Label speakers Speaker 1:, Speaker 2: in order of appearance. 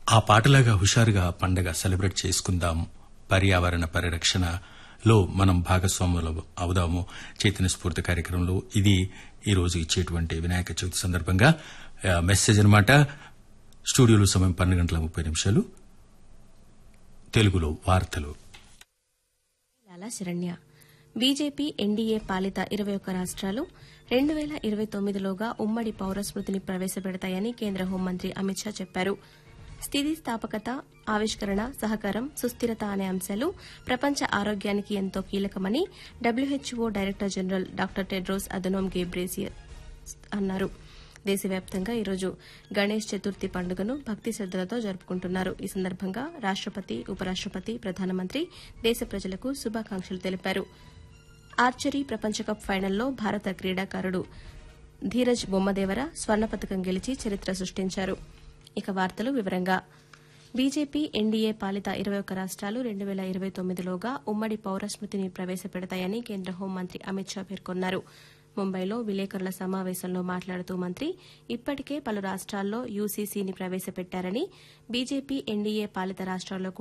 Speaker 1: ఆ పాటలాగా హుషారుగా పండగ సెలబ్రేట్ చేసుకుందాం. పర్యావరణ పరిరక్షణలో మనం భాగస్వాములు అవుదాము చైతన్య స్ఫూర్తి కార్యక్రమంలో. ఇది ఈ రోజు ఇచ్చేటువంటి వినాయక చవితి సందర్భంగా మెసేజ్ అనమాట. స్టూడియోలో సమయం 12:30 తెలుగులో వార్తలు.
Speaker 2: శరణ్య. బీజేపీ ఎన్డీఏ పాలిత 21 రాష్ట్రాలు 2029లోగా ఉమ్మడి పౌరస్మృతిని ప్రవేశపెడతాయని కేంద్ర హోంమంత్రి అమిత్ షా చెప్పారు. స్థితిస్థాపకత, ఆవిష్కరణ, సహకారం, సుస్థిరత అనే అంశాలు ప్రపంచ ఆరోగ్యానికి ఎంతో కీలకమని WHO director general doctor Tedros Adhanom గేబ్రేసియస్ అన్నారు. దేశవ్యాప్తంగా ఈరోజు గణేష్ చతుర్థి పండుగను భక్తి శ్రద్దలతో జరుపుకుంటున్నారు. ఈ సందర్భంగా రాష్టపతి, ఉపరాష్టపతి, ప్రధానమంత్రి దేశ ప్రజలకు శుభాకాంక్షలు తెలిపారు. ఆర్చరీ ప్రపంచకప్ ఫైనల్లో భారత క్రీడాకారుడు ధీరజ్ బొమ్మదేవర స్వర్ణ పతకం గెలిచి చరిత్ర సృష్టించారు. ఇక వార్తలు వివరంగా. బీజేపీ ఎన్డీఏ పాలిత 21 రాష్ట్రాలు 2029లోగా ఉమ్మడి పౌరస్మృతిని ప్రవేశపెడతాయని కేంద్ర హోంమంత్రి అమిత్ షా పేర్కొన్నారు. ముంబైలో విలేకరుల సమావేశంలో మాట్లాడుతూ మంత్రి ఇప్పటికే పలు రాష్ట్రాల్లో యూసీసీని ప్రవేశపెట్టారని, బీజేపీ ఎన్డీఏ పాలిత రాష్ట్రాల్లో